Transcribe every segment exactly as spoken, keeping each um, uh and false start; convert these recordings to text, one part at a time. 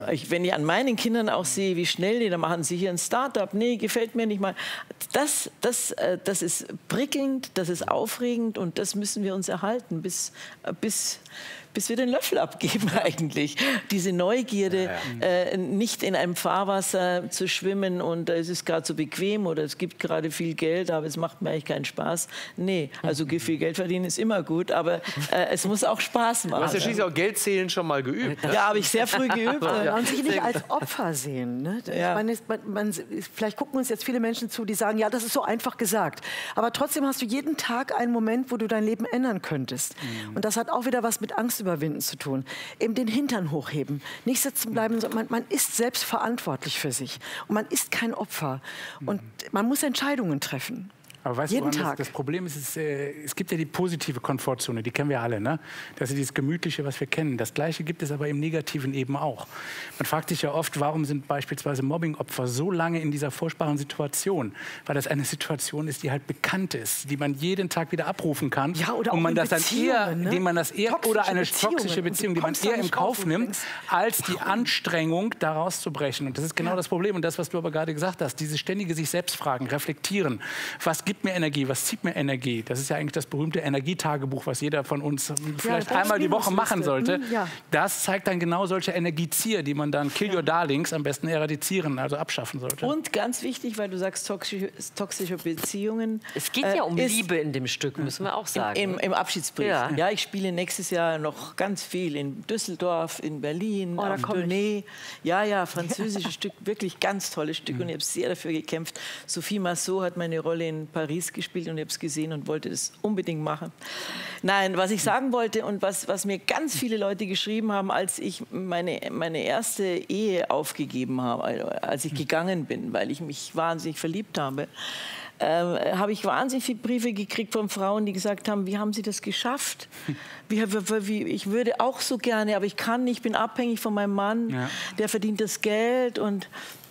Ich, wenn ich an meinen Kindern auch sehe, wie schnell die, da machen sie hier ein Start-up, nee, gefällt mir nicht mal. Das, das, das ist prickelnd, das ist aufregend und das müssen wir uns erhalten, bis, bis, bis wir den Löffel abgeben eigentlich. Diese Neugierde, ja, ja. Äh, nicht in einem Fahrwasser zu schwimmen und äh, es ist gerade so bequem oder es gibt gerade viel Geld, aber es macht mir eigentlich keinen Spaß. Nee, also viel Geld verdienen ist immer gut, aber äh, es muss auch Spaß machen. Du hast ja schließlich auch Geldzählen schon mal geübt. Ja, habe ich sehr früh geübt. Ja. Und sich nicht als Opfer sehen. Ne? Ja. Ich meine, man, man, vielleicht gucken uns jetzt viele Menschen zu, die sagen, ja, das ist so einfach gesagt. Aber trotzdem hast du jeden Tag einen Moment, wo du dein Leben ändern könntest. Mhm. Und das hat auch wieder was mit Angst überwinden zu tun. Eben den Hintern hochheben, nicht sitzen bleiben. Man, man ist selbst verantwortlich für sich. Und man ist kein Opfer. Und man muss Entscheidungen treffen. Aber weißt Jeden du, Tag. Das, das Problem ist, es, äh, es gibt ja die positive Komfortzone, die kennen wir alle, ne? Das ist dieses Gemütliche, was wir kennen. Das Gleiche gibt es aber im Negativen eben auch. Man fragt sich ja oft, warum sind beispielsweise Mobbingopfer so lange in dieser furchtbaren Situation? Weil das eine Situation ist, die halt bekannt ist, die man jeden Tag wieder abrufen kann. Ja, oder und auch man das dann eher, ne? dem man das eher Toxische oder eine Beziehungen. toxische Beziehung, die man eher im Kauf nimmt, als die Anstrengung, da rauszubrechen. Und das ist genau ja. das Problem. Und das, was du aber gerade gesagt hast, dieses ständige sich selbst fragen, reflektieren. Was gibt mir Energie? Was zieht mir Energie? Das ist ja eigentlich das berühmte Energietagebuch, was jeder von uns vielleicht ja, einmal die Woche machen sollte. Ja. Das zeigt dann genau solche Energiezieher, die man dann Kill ja. Your Darlings am besten eradizieren, also abschaffen sollte. Und ganz wichtig, weil du sagst toxische, toxische Beziehungen. Es geht ja um äh, Liebe in dem Stück, müssen wir auch sagen. Im, im, im Abschiedsbrief. Ja. ja, ich spiele nächstes Jahr noch ganz viel in Düsseldorf, in Berlin, oh, am Tournee. Ja, ja, französisches Stück, wirklich ganz tolles Stück. Mhm. Und ich habe sehr dafür gekämpft. Sophie Massot hat meine Rolle in Paris gespielt und ich habe es gesehen und wollte das unbedingt machen. Nein, was ich sagen wollte und was, was mir ganz viele Leute geschrieben haben, als ich meine, meine erste Ehe aufgegeben habe, also als ich gegangen bin, weil ich mich wahnsinnig verliebt habe, äh, habe ich wahnsinnig viele Briefe gekriegt von Frauen, die gesagt haben, wie haben Sie das geschafft? Wie, wie, ich würde auch so gerne, aber ich kann nicht, ich bin abhängig von meinem Mann, ja. der verdient das Geld und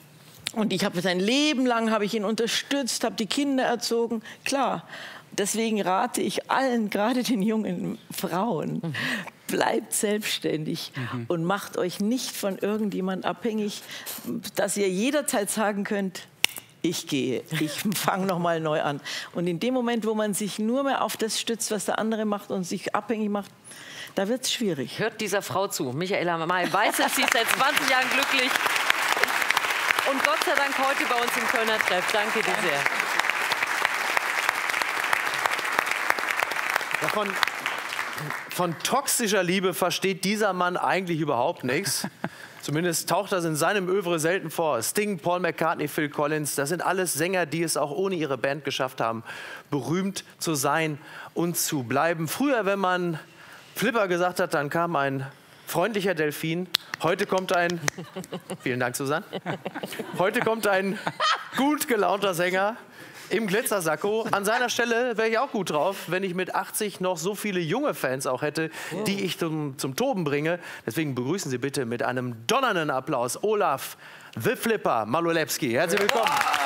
Und ich habe sein Leben lang habe ich ihn unterstützt, habe die Kinder erzogen. Klar, deswegen rate ich allen, gerade den jungen Frauen, mhm. bleibt selbstständig mhm. und macht euch nicht von irgendjemand abhängig, dass ihr jederzeit sagen könnt, ich gehe, ich fange noch mal neu an. Und in dem Moment, wo man sich nur mehr auf das stützt, was der andere macht und sich abhängig macht, da wird es schwierig. Hört dieser Frau zu. Michaela May weiß es, sie ist seit zwanzig Jahren glücklich. Und Gott sei Dank heute bei uns im Kölner Treff. Danke dir sehr. Ja, von, von toxischer Liebe versteht dieser Mann eigentlich überhaupt nichts. Zumindest taucht das in seinem Övre selten vor. Sting, Paul McCartney, Phil Collins, das sind alles Sänger, die es auch ohne ihre Band geschafft haben, berühmt zu sein und zu bleiben. Früher, wenn man Flipper gesagt hat, dann kam ein freundlicher Delfin. Heute kommt ein, vielen Dank, Susanne. Heute kommt ein gut gelaunter Sänger im Glitzersacko. An seiner Stelle wäre ich auch gut drauf, wenn ich mit achtzig noch so viele junge Fans auch hätte, die ich zum, zum Toben bringe. Deswegen begrüßen Sie bitte mit einem donnernden Applaus Olaf The Flipper Malolewski. Herzlich willkommen.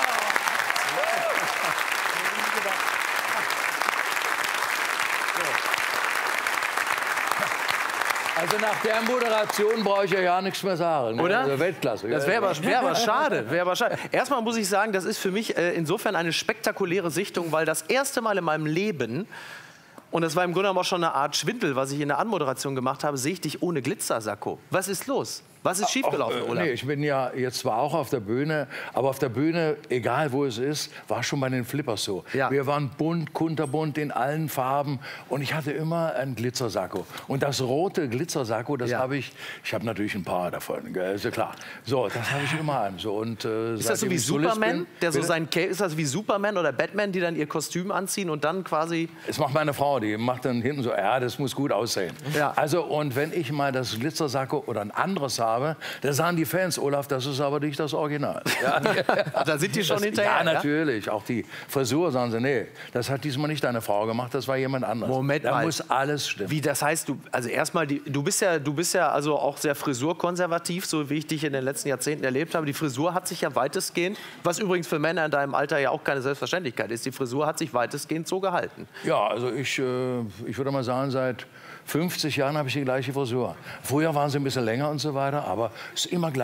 Also nach der Moderation brauche ich ja ja nichts mehr sagen. Oder? Also Weltklasse. Das wäre aber, wär aber schade. Wär aber schade. Erstmal muss ich sagen, das ist für mich äh, insofern eine spektakuläre Sichtung, weil das erste Mal in meinem Leben, und das war im Grunde genommen auch schon eine Art Schwindel, was ich in der Anmoderation gemacht habe, sehe ich dich ohne Glitzersacko. Was ist los? Was ist schiefgelaufen, Ach, äh, Olaf? Nee, ich bin ja jetzt zwar auch auf der Bühne, aber auf der Bühne, egal wo es ist, war schon bei den Flippers so. Ja. Wir waren bunt, kunterbunt in allen Farben und ich hatte immer einen Glitzersacko. Und das rote Glitzersacko, das Ja. habe ich, ich habe natürlich ein paar davon, gell, ist ja klar. So, das habe ich immer an. So, und, äh, Ist das so wie Superman, der so sein Cape, ist das wie Superman oder Batman, die dann ihr Kostüm anziehen und dann quasi... Es macht meine Frau, die macht dann hinten so, ja, das muss gut aussehen. Ja. Also, und wenn ich mal das Glitzersacko oder ein anderes habe, da sagen die Fans, Olaf, das ist aber nicht das Original. Ja. Da sind die schon das, hinterher. Ja, natürlich. Auch die Frisur sagen sie, nee, das hat diesmal nicht deine Frau gemacht, das war jemand anderes. Moment da mal. muss alles stimmen. Wie, das heißt, du, also erstmal, die, du bist ja, du bist ja also auch sehr frisurkonservativ, so wie ich dich in den letzten Jahrzehnten erlebt habe. Die Frisur hat sich ja weitestgehend, was übrigens für Männer in deinem Alter ja auch keine Selbstverständlichkeit ist, die Frisur hat sich weitestgehend so gehalten. Ja, also ich, äh, ich würde mal sagen, seit fünfzig Jahren habe ich die gleiche Frisur. Früher waren sie ein bisschen länger und so weiter, aber es ist immer gleich.